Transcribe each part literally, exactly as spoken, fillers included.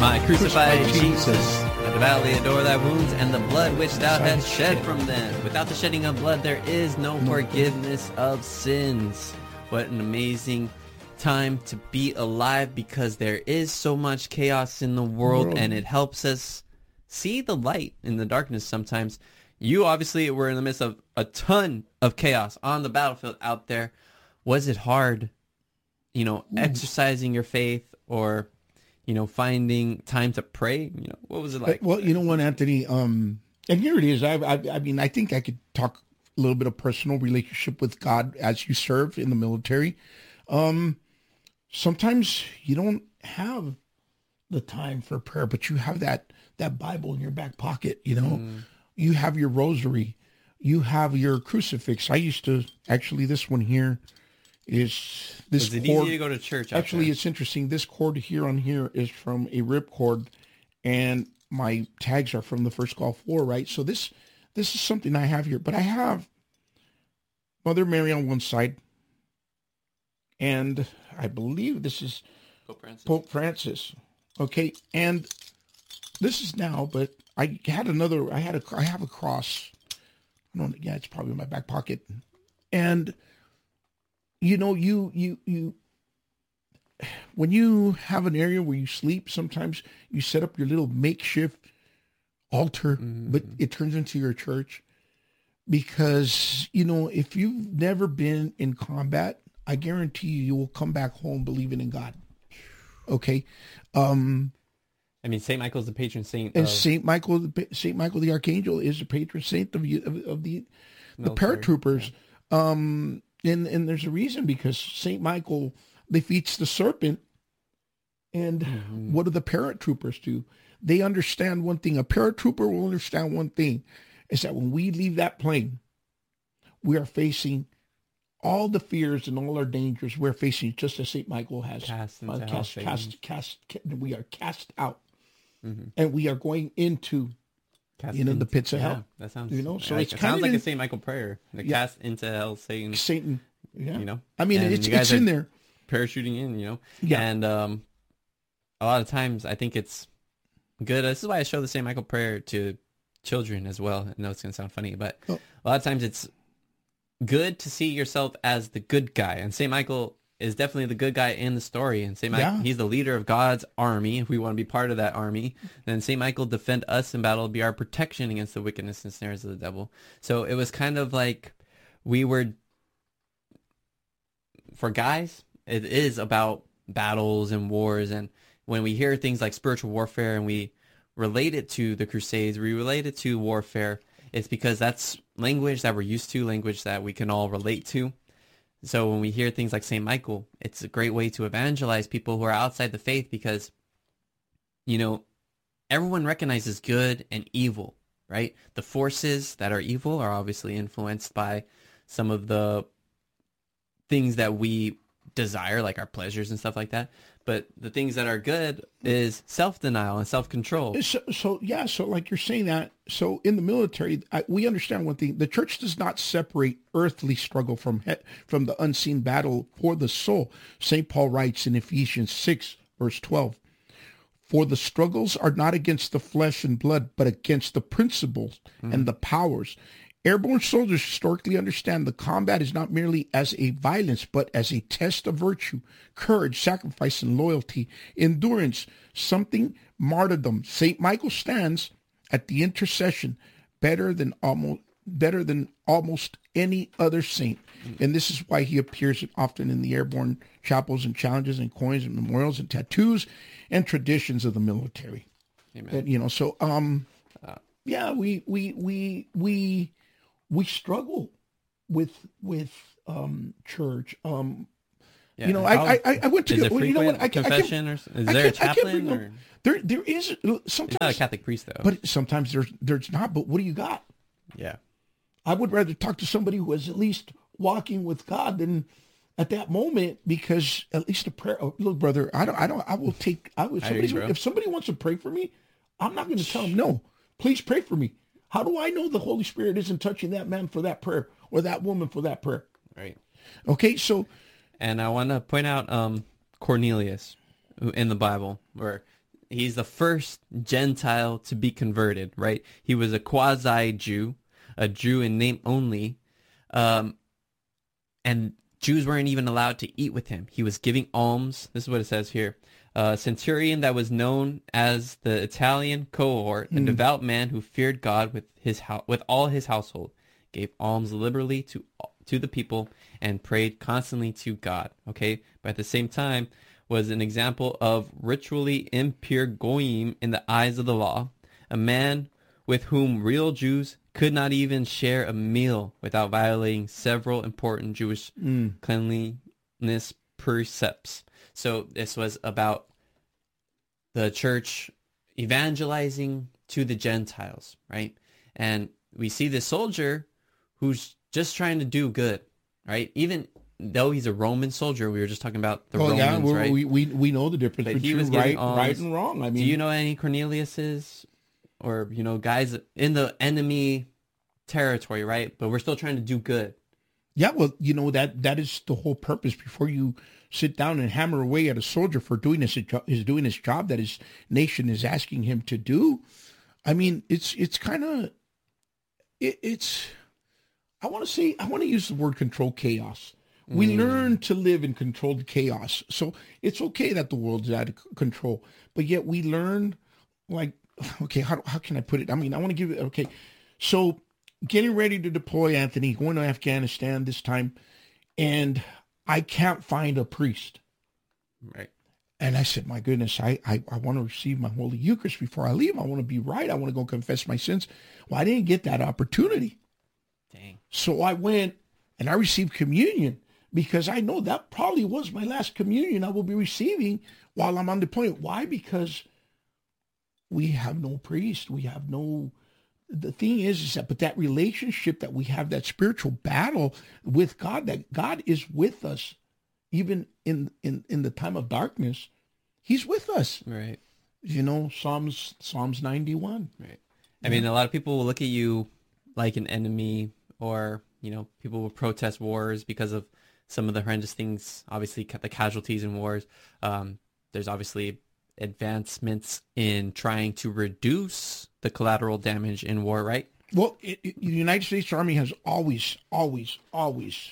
My crucified Jesus, I devoutly adore thy wounds and the blood which thou hast shed from them. Without the shedding of blood, there is no forgiveness of sins. What an amazing time to be alive, because there is so much chaos in the world, and it helps us see the light in the darkness sometimes. You obviously were in the midst of a ton of chaos on the battlefield out there. Was it hard, you know, exercising your faith, or you know, finding time to pray? You know, what was it like? Well, you know what, Anthony, um, and here it is. I, I, I mean, I think I could talk a little bit of personal relationship with God as you serve in the military. Um, sometimes you don't have the time for prayer, but you have that, that Bible in your back pocket, you know, mm. you have your rosary, you have your crucifix. I used to, actually, this one here, is this is it cord, easy to go to church? Actually, there? It's interesting. This cord here on here is from a ripcord, and my tags are from the first Gulf War, right? So this this is something I have here, but I have Mother Mary on one side, and I believe this is Pope Francis. Pope Francis. Okay, and this is now, but I had another. I had a. I have a cross. I don't. Yeah, it's probably in my back pocket, and. You know, you, you, you, when you have an area where you sleep, sometimes you set up your little makeshift altar, mm-hmm. but it turns into your church, because, you know, if you've never been in combat, I guarantee you, you will come back home believing in God. Okay. Um, I mean, Saint Michael's the patron saint. And of... Saint Michael, Saint Michael the Archangel is the patron saint of, of, of the, the paratroopers. Yeah. Um, And and there's a reason, because Saint Michael defeats the serpent. And mm-hmm. what do the paratroopers do? They understand one thing. A paratrooper will understand one thing, is that when we leave that plane, we are facing all the fears and all our dangers. We're facing just as Saint Michael has. Cast, uh, cast, cast, cast, cast, we are cast out. Mm-hmm. And we are going into... Cast you know, into, the pits of yeah, hell. That sounds, you know, so like, it's it kind sounds of like a Saint Michael prayer. The yeah. cast into hell, Satan. Satan, yeah. You know, I mean, and it's it's in there. Parachuting in, you know, yeah. And um, a lot of times, I think it's good. This is why I show the Saint Michael prayer to children as well. I know it's gonna sound funny, but oh. a lot of times it's good to see yourself as the good guy, and Saint Michael is definitely the good guy in the story. And Saint Michael, yeah. he's the leader of God's army. If we want to be part of that army, then Saint Michael defend us in battle, be our protection against the wickedness and snares of the devil. So it was kind of like we were, for guys, it is about battles and wars. And when we hear things like spiritual warfare and we relate it to the Crusades, we relate it to warfare, it's because that's language that we're used to, language that we can all relate to. So when we hear things like Saint Michael, it's a great way to evangelize people who are outside the faith, because, you know, everyone recognizes good and evil, right? The forces that are evil are obviously influenced by some of the things that we desire, like our pleasures and stuff like that. But the things that are good is self-denial and self-control. So, so yeah, so like you're saying that, so in the military, I, we understand one thing. The church does not separate earthly struggle from he, from the unseen battle for the soul. Saint Paul writes in Ephesians six, verse twelve, "For the struggles are not against the flesh and blood, but against the principles mm. and the powers." Airborne soldiers historically understand the combat is not merely as a violence, but as a test of virtue, courage, sacrifice, and loyalty, endurance, something martyrdom. Saint Michael stands at the intercession better than almost better than almost any other saint. And this is why he appears often in the airborne chapels and challenges and coins and memorials and tattoos and traditions of the military. Amen. And, you know, so um yeah, we we we we we struggle with with um church. Um yeah, you know, I, I I went to is it well, you know what I confession I or is there a chaplain or there there is sometimes it's not a Catholic priest though. But sometimes there's there's not, but what do you got? Yeah. I would rather talk to somebody who is at least walking with God than at that moment, because at least a prayer. Oh, look, brother, I don't I don't I will take I will somebody if somebody wants to pray for me, I'm not going to tell them no. Please pray for me. How do I know the Holy Spirit isn't touching that man for that prayer or that woman for that prayer? Right. Okay, so. And I want to point out um, Cornelius in the Bible, where he's the first Gentile to be converted, right? He was a quasi-Jew, a Jew in name only, um, and Jews weren't even allowed to eat with him. He was giving alms. This is what it says here. A centurion that was known as the Italian cohort, a Mm. devout man who feared God with his hou- with all his household, gave alms liberally to to the people and prayed constantly to God. Okay, but at the same time was an example of ritually impure goyim in the eyes of the law, a man with whom real Jews could not even share a meal without violating several important Jewish Mm. cleanliness precepts. So this was about the church evangelizing to the Gentiles, right? And we see this soldier who's just trying to do good, right? Even though he's a Roman soldier, we were just talking about the Oh Romans, yeah, we, right? we we we know the difference But he between was right, giving alms. right and wrong. I mean, Do you know any Corneliuses or, you know, guys in the enemy territory, right? But we're still trying to do good. yeah, well, you know that that is the whole purpose. Before you sit down and hammer away at a soldier for doing his is doing his job that his nation is asking him to do, I mean, it's it's kind of it, it's. I want to say I want to use the word control chaos. We Mm. learn to live in controlled chaos. So it's okay that the world's out of c- control, but yet we learn, like, okay, how, how can I put it? I mean, I want to give it, okay. So getting ready to deploy, Anthony, going to Afghanistan this time, and I can't find a priest. Right. And I said, my goodness, I, I, I want to receive my Holy Eucharist before I leave. I want to be right. I want to go confess my sins. Well, I didn't get that opportunity. Dang. So I went and I received communion because I know that probably was my last communion I will be receiving while I'm on deployment. Why? Because we have no priest. We have no, the thing is, is that, but that relationship that we have, that spiritual battle with God, that God is with us, even in, in, in the time of darkness, he's with us. Right. You know, Psalms, Psalms ninety-one. Right. I mean, a lot of people will look at you like an enemy, or, you know, people will protest wars because of some of the horrendous things, obviously ca- the casualties in wars. Um, there's obviously advancements in trying to reduce the collateral damage in war, right? Well, it, it, the United States Army has always, always, always,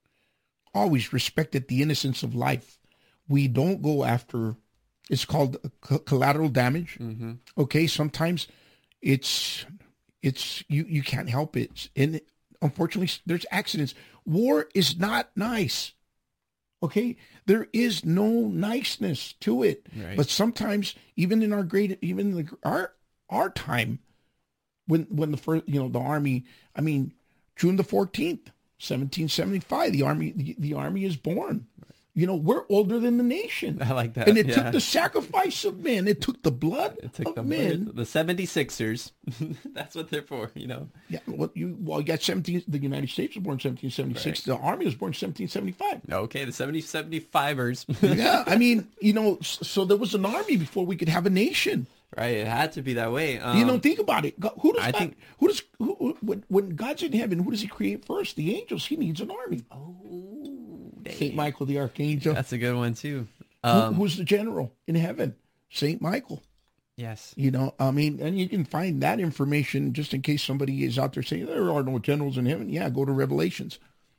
always respected the innocence of life. We don't go after, it's called co- collateral damage. Mm-hmm. Okay, sometimes it's, it's, you, you can't help it. And unfortunately, there's accidents. War is not nice. Okay, there is no niceness to it. Right. But sometimes, even in our great, even in the, our our time, when when the first, you know, the army, I mean, June the fourteenth, seventeen seventy-five, the army the, the army is born. You know, we're older than the nation. I like that. And it yeah. took the sacrifice of men. It took the blood It took of the, men. the seventy-sixers. That's what they're for, you know. Yeah, well, you well, you got seventeen. The United States was born seventeen seventy-six. Right. The army was born seventeen seventy-five. Okay, the seventy seventy-fivers. Yeah, I mean, you know, s- so there was an army before we could have a nation. Right, it had to be that way. Um, You know, think about it. God, who does I God, think- who does who, who- when, when God's in heaven? Who does He create first? The angels. He needs an army. Oh, dang. Saint Michael the archangel. That's a good one too. Who- Um, who's the general in heaven? Saint Michael. yes. You know, I mean, and you can find that information just in case somebody is out there saying there are no generals in heaven. Yeah, go to Revelations.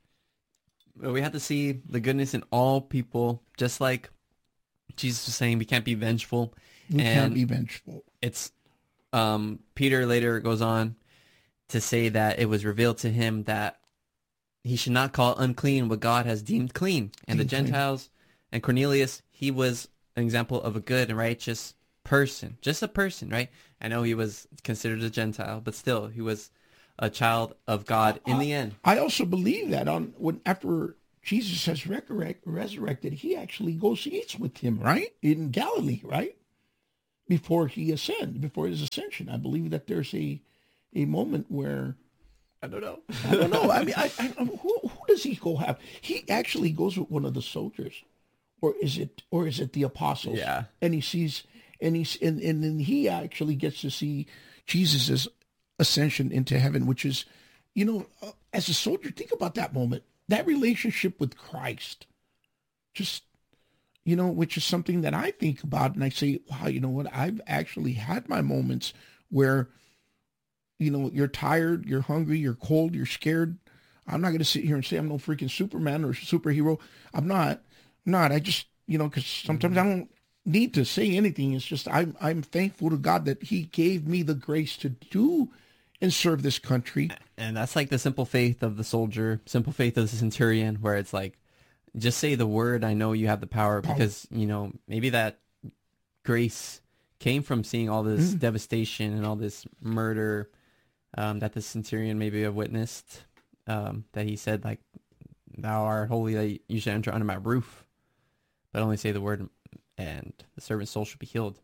But we have to see the goodness in all people, just like Jesus was saying, we can't be vengeful. We and can't be vengeful. it's um, Peter later goes on to say that it was revealed to him that he should not call unclean what God has deemed clean. And the Deemed clean. Gentiles and Cornelius, he was an example of a good and righteous person, just a person, right? I know he was considered a Gentile, but still, he was a child of God in the end. I also believe that on when after Jesus has resurrect, resurrected, he actually goes eats with him, right? In Galilee, right? Before he ascend, before his ascension. I believe that there's a a moment where I don't know. I don't know. I mean, I, I who, who does he go have? He actually goes with one of the soldiers, or is it or is it the apostles? Yeah. And he sees, and he's and and then he actually gets to see Jesus's ascension into heaven, which is, you know, uh, as a soldier, think about that moment, that relationship with Christ. Just, you know, which is something that I think about, and I say, wow, you know what? I've actually had my moments where, you know, you're tired, you're hungry, you're cold, you're scared. I'm not going to sit here and say I'm no freaking Superman or superhero. I'm not. I'm not. I just, you know, because sometimes I don't need to say anything. It's just I'm I'm thankful to God that He gave me the grace to do and serve this country. And that's like the simple faith of the soldier, simple faith of the centurion, where it's like, just say the word, I know you have the power, because, you know, maybe that grace came from seeing all this mm. devastation and all this murder um, that the centurion maybe have witnessed, um, that he said, like, thou art holy, that you should enter under my roof, but only say the word and the servant's soul should be healed.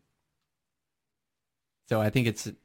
So I think it's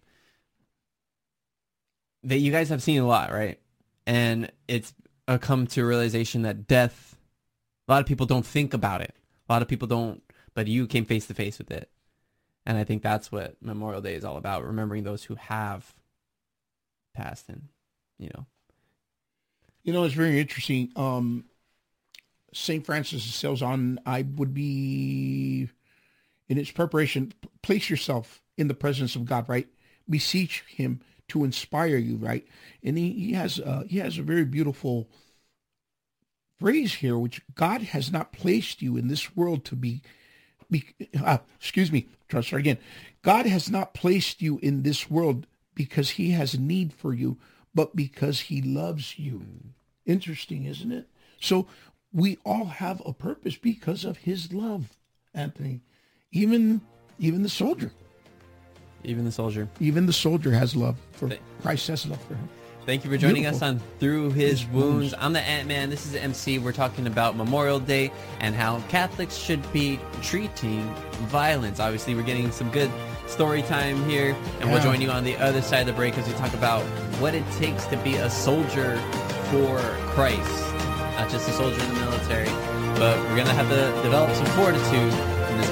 that you guys have seen a lot, right? And it's a come to a realization that death, a lot of people don't think about it. A lot of people don't, but you came face to face with it. And I think that's what Memorial Day is all about, remembering those who have passed and, you know. You know, it's very interesting. Um, Saint Francis de Sales on, I would be, in its preparation, place yourself in the presence of God, right? Beseech him to inspire you, right? And he, he has uh, he has a very beautiful phrase here, which God has not placed you in this world to be, be uh, excuse me, try to start again. God has not placed you in this world because he has need for you, but because he loves you. Interesting, isn't it? So we all have a purpose because of his love, Anthony. Even even the soldier. Even the soldier. Even the soldier has love for Christ has love for him. Thank you for joining Beautiful. us on Through His, His wounds. Wounds. I'm the Ant-Man. This is M C. We're talking about Memorial Day and how Catholics should be treating violence. Obviously, we're getting some good story time here, and Yeah. we'll join you on the other side of the break as we talk about what it takes to be a soldier for Christ. Not just a soldier in the military, but we're going to have to develop some fortitude